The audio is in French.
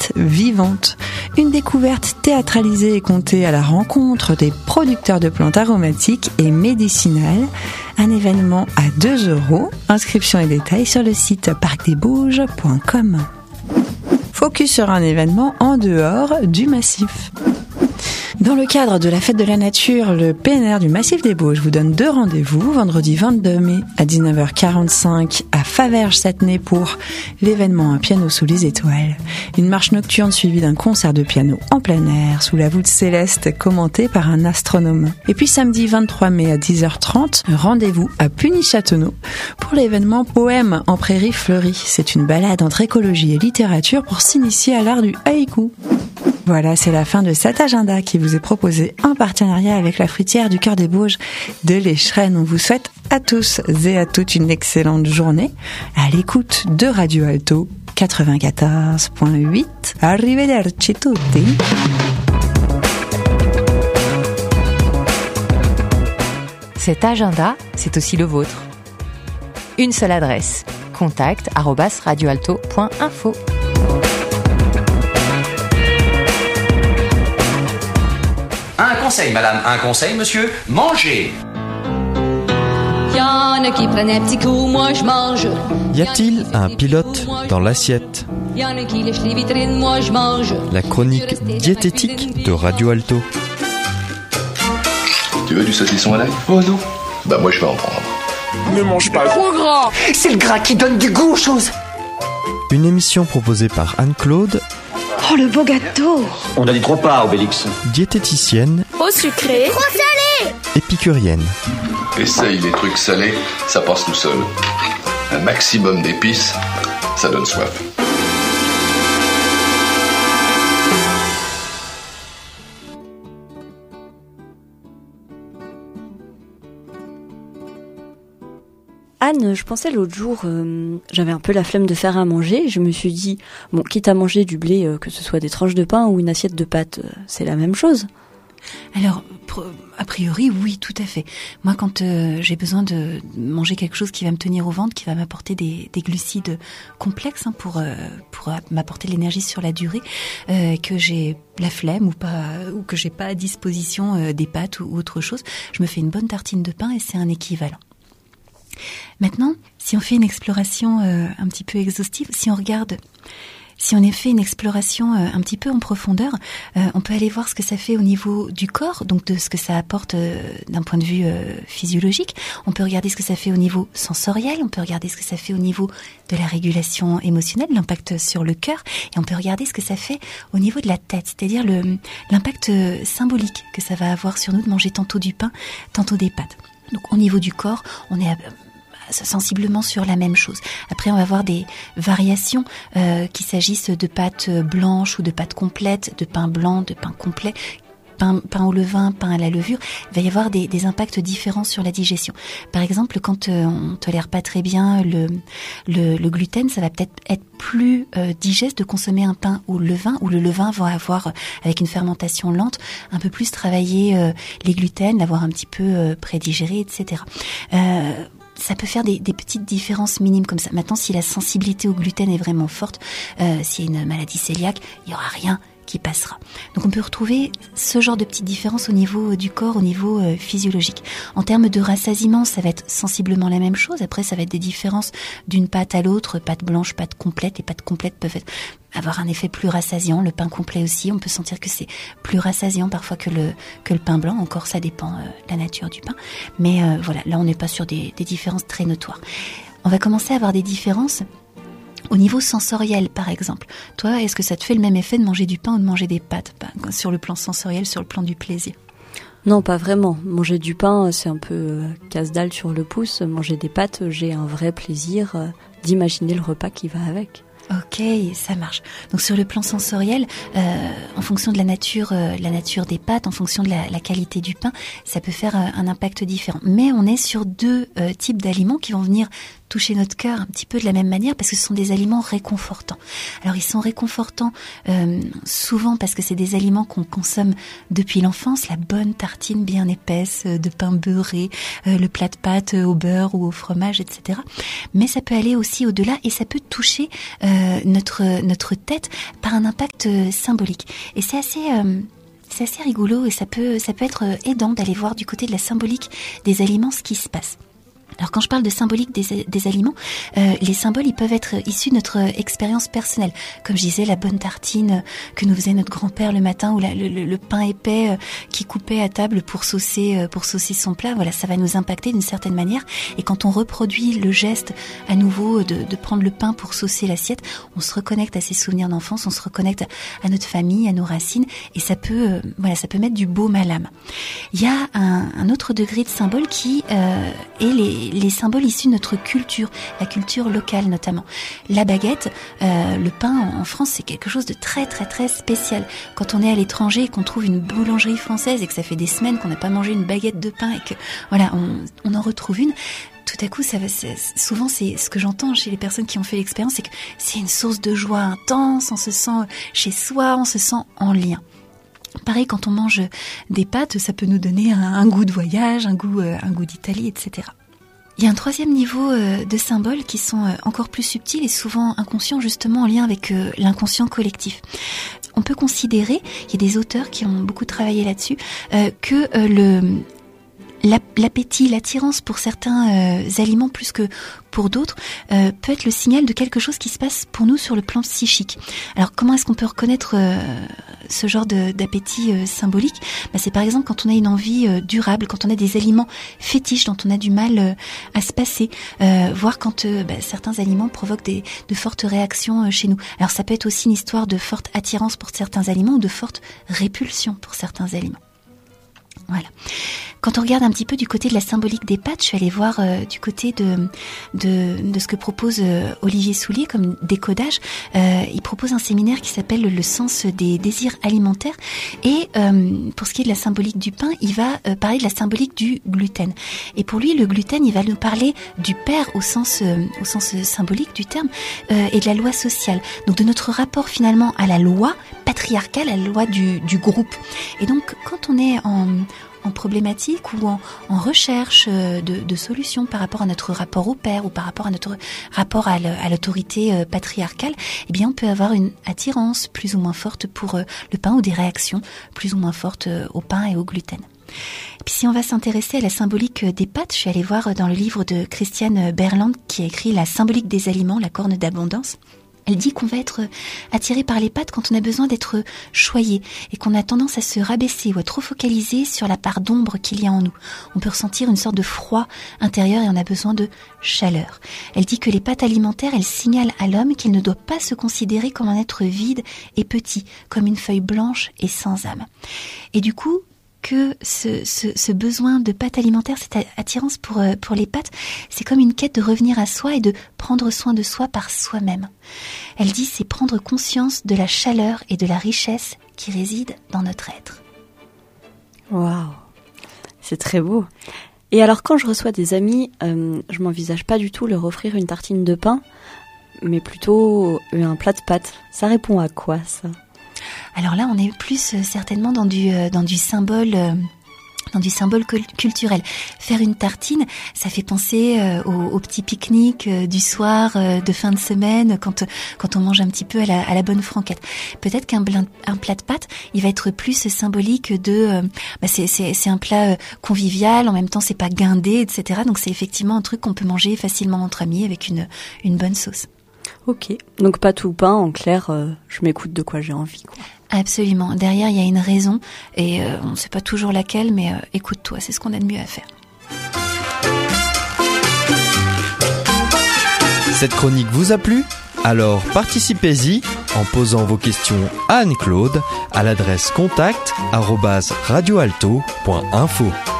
pâtes vivantes. Une découverte théâtralisée et contée à la rencontre des producteurs de plantes aromatiques et médicinales. Un événement à 2 €. Inscription et détails sur le site parcdesbauges.com. Focus sur un événement en dehors du massif. Dans le cadre de la fête de la nature, le PNR du Massif des Bauges vous donne 2 rendez-vous. Vendredi 22 mai à 19h45 à Faverges-Satenay pour l'événement Un piano sous les étoiles. Une marche nocturne suivie d'un concert de piano en plein air sous la voûte céleste commenté par un astronome. Et puis samedi 23 mai à 10h30, rendez-vous à Puny-Châteauneau pour l'événement Poème en prairie fleurie. C'est une balade entre écologie et littérature pour s'initier à l'art du haïku. Voilà, c'est la fin de cet agenda qui vous est proposé en partenariat avec la fruitière du Cœur des Bauges de l'Échrennes. On vous souhaite à tous et à toutes une excellente journée à l'écoute de Radio Alto 94.8. Arrivederci tutti. Cet agenda, c'est aussi le vôtre. Une seule adresse, contact@radioalto.info. Un conseil, madame, un conseil, monsieur, mangez. Y'en a qui prennent un petit coup, moi je mange. Y a-t-il un pilote dans l'assiette? Y'en a qui lèchent les vitrines, moi je mange. La chronique diététique de Radio Alto. Tu veux du saucisson à l'ail? Oh non. Bah moi je vais en prendre. Ne mange pas trop gras. C'est le gras qui donne du goût aux choses. Une émission proposée par Anne-Claude. Oh, le beau gâteau! On a dit trop pas, Obélix. Diététicienne. Trop sucré. Trop salé. Épicurienne. Essaye les trucs salés, ça passe tout seul. Un maximum d'épices, ça donne soif. Anne, je pensais l'autre jour, j'avais un peu la flemme de faire à manger. Je me suis dit, bon, quitte à manger du blé, que ce soit des tranches de pain ou une assiette de pâtes, c'est la même chose. Alors, a priori, oui, tout à fait. Moi, quand j'ai besoin de manger quelque chose qui va me tenir au ventre, qui va m'apporter des glucides complexes pour m'apporter de l'énergie sur la durée, que j'ai la flemme ou que j'ai pas à disposition des pâtes ou autre chose, je me fais une bonne tartine de pain et c'est un équivalent. Maintenant, si on fait une exploration un petit peu exhaustive, si on fait une exploration un petit peu en profondeur, on peut aller voir ce que ça fait au niveau du corps, donc de ce que ça apporte d'un point de vue physiologique. On peut regarder ce que ça fait au niveau sensoriel, on peut regarder ce que ça fait au niveau de la régulation émotionnelle, l'impact sur le cœur, et on peut regarder ce que ça fait au niveau de la tête, c'est-à-dire l'impact symbolique que ça va avoir sur nous de manger tantôt du pain, tantôt des pâtes. Donc au niveau du corps, on est sensiblement sur la même chose. Après, on va voir des variations, qu'il s'agisse de pâtes blanches ou de pâtes complètes, de pain blanc, de pain complet, pain au levain, pain à la levure. Il va y avoir des impacts différents sur la digestion. Par exemple, quand on tolère pas très bien le gluten, ça va peut-être être plus digeste de consommer un pain au levain, où le levain va avoir, avec une fermentation lente, un peu plus travailler les gluten, l'avoir un petit peu prédigéré, etc. Ça peut faire des petites différences minimes comme ça. Maintenant, si la sensibilité au gluten est vraiment forte, s'il y a une maladie cœliaque, il n'y aura rien qui passera. Donc on peut retrouver ce genre de petites différences au niveau du corps, au niveau physiologique. En termes de rassasiement, ça va être sensiblement la même chose. Après, ça va être des différences d'une pâte à l'autre, pâte blanche, pâte complète. Les pâtes complètes peuvent avoir un effet plus rassasiant. Le pain complet aussi, on peut sentir que c'est plus rassasiant parfois que le pain blanc. Encore, ça dépend de la nature du pain. Mais voilà, là on n'est pas sur des différences très notoires. On va commencer à avoir des différences au niveau sensoriel, par exemple. Toi, est-ce que ça te fait le même effet de manger du pain ou de manger des pâtes, sur le plan sensoriel, sur le plan du plaisir? Non, pas vraiment. Manger du pain, c'est un peu casse-dalle sur le pouce. Manger des pâtes, j'ai un vrai plaisir d'imaginer le repas qui va avec. Ok, ça marche. Donc sur le plan sensoriel, en fonction de la nature des pâtes, en fonction de la qualité du pain, ça peut faire un impact différent. Mais on est sur deux types d'aliments qui vont venir toucher notre cœur un petit peu de la même manière parce que ce sont des aliments réconfortants. Alors ils sont réconfortants souvent parce que c'est des aliments qu'on consomme depuis l'enfance, la bonne tartine bien épaisse de pain beurré, le plat de pâtes au beurre ou au fromage, etc. Mais ça peut aller aussi au-delà et ça peut toucher notre tête par un impact symbolique. Et c'est assez rigolo et ça peut être aidant d'aller voir du côté de la symbolique des aliments ce qui se passe. Alors quand je parle de symbolique des aliments, les symboles ils peuvent être issus de notre expérience personnelle. Comme je disais, la bonne tartine que nous faisait notre grand-père le matin ou le pain épais qui coupait à table pour saucer son plat. Voilà, ça va nous impacter d'une certaine manière. Et quand on reproduit le geste à nouveau de prendre le pain pour saucer l'assiette, on se reconnecte à ses souvenirs d'enfance, on se reconnecte à notre famille, à nos racines, et ça peut mettre du baume à l'âme. Il y a un autre degré de symbole qui est les symboles issus de notre culture, la culture locale notamment. La baguette, le pain en France, c'est quelque chose de très très très spécial. Quand on est à l'étranger et qu'on trouve une boulangerie française et que ça fait des semaines qu'on n'a pas mangé une baguette de pain et que voilà, on en retrouve une, tout à coup, souvent c'est ce que j'entends chez les personnes qui ont fait l'expérience, c'est que c'est une source de joie intense, on se sent chez soi, on se sent en lien. Pareil, quand on mange des pâtes, ça peut nous donner un goût de voyage, un goût d'Italie, etc. Il y a un troisième niveau de symboles qui sont encore plus subtils et souvent inconscients, justement en lien avec l'inconscient collectif. On peut considérer, il y a des auteurs qui ont beaucoup travaillé là-dessus, que l'appétit, l'attirance pour certains aliments plus que pour d'autres peut être le signal de quelque chose qui se passe pour nous sur le plan psychique. Alors comment est-ce qu'on peut reconnaître ce genre d'appétit symbolique ? C'est par exemple quand on a une envie durable, quand on a des aliments fétiches dont on a du mal à se passer, voire quand certains aliments provoquent de fortes réactions chez nous. Alors ça peut être aussi une histoire de forte attirance pour certains aliments ou de forte répulsion pour certains aliments. Voilà. Quand on regarde un petit peu du côté de la symbolique des pâtes, je suis allée voir du côté de ce que propose Olivier Soulier comme décodage. Il propose un séminaire qui s'appelle le sens des désirs alimentaires. Et pour ce qui est de la symbolique du pain, il va parler de la symbolique du gluten. Et pour lui, le gluten, il va nous parler du père au sens symbolique du terme et de la loi sociale. Donc de notre rapport finalement à la loi patriarcale, à la loi du groupe. Et donc quand on est en problématique ou en recherche de solutions par rapport à notre rapport au père ou par rapport à notre rapport à l'autorité patriarcale, eh bien on peut avoir une attirance plus ou moins forte pour le pain ou des réactions plus ou moins fortes au pain et au gluten. Et puis si on va s'intéresser à la symbolique des pâtes, je suis allée voir dans le livre de Christiane Berland qui a écrit La symbolique des aliments, la corne d'abondance. Elle dit qu'on va être attiré par les pâtes quand on a besoin d'être choyé et qu'on a tendance à se rabaisser ou à trop focaliser sur la part d'ombre qu'il y a en nous. On peut ressentir une sorte de froid intérieur et on a besoin de chaleur. Elle dit que les pâtes alimentaires, elles signalent à l'homme qu'il ne doit pas se considérer comme un être vide et petit, comme une feuille blanche et sans âme. Et du coup, que ce besoin de pâtes alimentaires, cette attirance pour les pâtes, c'est comme une quête de revenir à soi et de prendre soin de soi par soi-même. Elle dit c'est prendre conscience de la chaleur et de la richesse qui résident dans notre être. Waouh, c'est très beau. Et alors quand je reçois des amis, je m'envisage pas du tout leur offrir une tartine de pain, mais plutôt un plat de pâtes. Ça répond à quoi ça ? Alors là, on est plus certainement dans du symbole culturel. Faire une tartine, ça fait penser au petit pique-nique du soir, de fin de semaine, quand on mange un petit peu à la bonne franquette. Peut-être qu'un plat de pâtes, il va être plus symbolique de, c'est un plat convivial, en même temps c'est pas guindé, etc. Donc c'est effectivement un truc qu'on peut manger facilement entre amis avec une bonne sauce. Ok, donc pâte ou pain, en clair, je m'écoute de quoi j'ai envie, quoi. Absolument. Derrière, il y a une raison et on ne sait pas toujours laquelle, mais écoute-toi, c'est ce qu'on a de mieux à faire. Cette chronique vous a plu ? Alors participez-y en posant vos questions à Anne-Claude à l'adresse contact@radioalto.info.